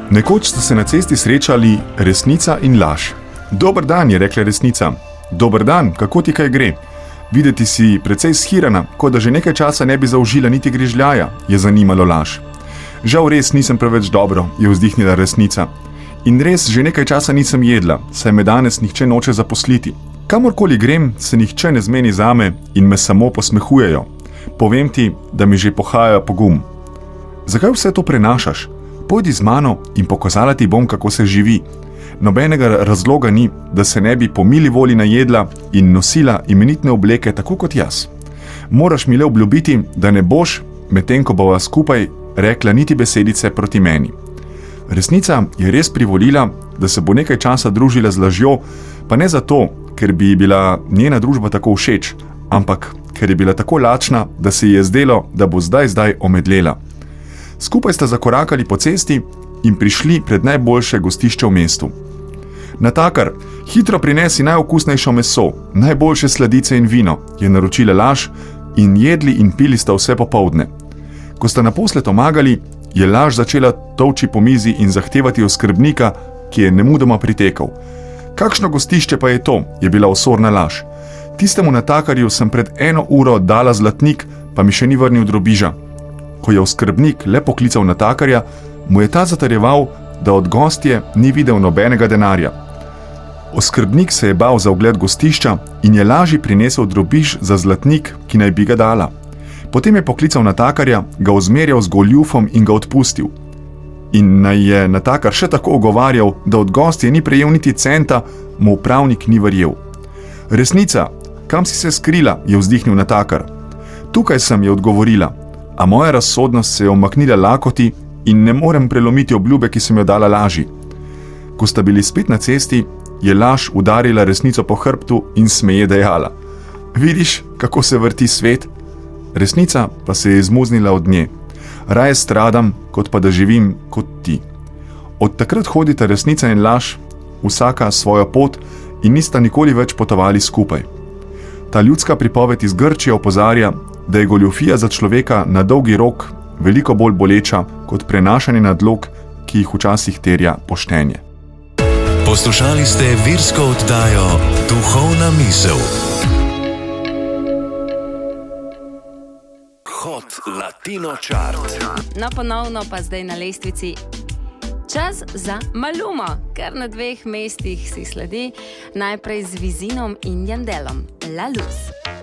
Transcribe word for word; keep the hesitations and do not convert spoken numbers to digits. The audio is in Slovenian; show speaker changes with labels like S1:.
S1: Nekoč sta se na cesti srečali resnica in laž. Dober dan, je rekla resnica. Dober dan, kako ti kaj gre? Videti si precej shirana, kot da že nekaj časa ne bi zaužila niti grižljaja, je zanimalo laž. Žal res nisem preveč dobro, je vzdihnila resnica. In res že nekaj časa nisem jedla, saj me danes nihče noče zaposliti. Kamorkoli grem, se nihče ne zmeni zame in me samo posmehujejo. Povem ti, da mi že pohaja pogum. Zakaj vse to prenašaš? Pojdi z mano in pokazala ti bom, kako se živi. Nobenega razloga ni, da se ne bi po mili volji najedla in nosila imenitne obleke tako kot jaz. Moraš mi le obljubiti, da ne boš, medtem ko bova skupaj, rekla niti besedice proti meni. Resnica je res privolila, da se bo nekaj časa družila z lažjo, pa ne zato, ker bi bila njena družba tako všeč, ampak ker je bila tako lačna, da se ji je zdelo, da bo zdaj zdaj omedlela. Skupaj sta zakorakali po cesti in prišli pred najboljše gostišče v mestu. Natakar, hitro prinesi najokusnejšo meso, najboljše sladice in vino, je naročila laž in jedli in pili sta vse popoldne. Ko sta naposled omagali, je laž začela tolči po mizi in zahtevati oskrbnika, ki je nemudoma pritekal. Kakšno gostišče pa je to, je bila osorna laž. Tistemu natakarju sem pred eno uro dala zlatnik, pa mi še ni vrnil drobiža. Ko je oskrbnik le poklical natakarja, mu je ta zatarjeval, da od gostje ni videl nobenega denarja. Oskrbnik se je bal za ogled gostišča in je laži prinesel drobiž za zlatnik, ki naj bi ga dala. Potem je poklical natakarja, ga ozmerjal z goljufom in ga odpustil. In naj je natakar še tako ogovarjal, da od gostje ni prejel niti centa, mu upravnik ni verjel. Resnica, kam si se skrila, je vzdihnil natakar. Tukaj sem, je odgovorila, a moja razsodnost se je omaknila lakoti in ne morem prelomiti obljube, ki sem jo dala laži. Ko sta bili spet na cesti, je laž udarila resnico po hrbtu in smeje dejala. Vidiš, kako se vrti svet? Resnica pa se je izmuznila od nje. Raje stradam, kot pa da živim kot ti. Od takrat hodita resnica in laž, vsaka svojo pot in nista nikoli več potovali skupaj. Ta ljudska pripoved iz Grčije opozarja, da je goljufija za človeka na dolgi rok veliko bolj boleča kot prenašanje nadlog, ki jih včasih terja poštenje.
S2: Poslušali ste virsko oddajo Duhovna misel. Hot Latino Chart.
S3: No, ponovno pa zdaj na lestvici čas za Malumo, ker na dveh mestih si sledi, najprej z Vizinom in Jandelom. La Luz.